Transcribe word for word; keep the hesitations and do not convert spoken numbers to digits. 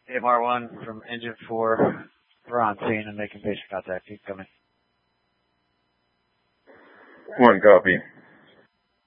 M R one from engine four. We're on scene and making patient contact. Keep coming. One copy.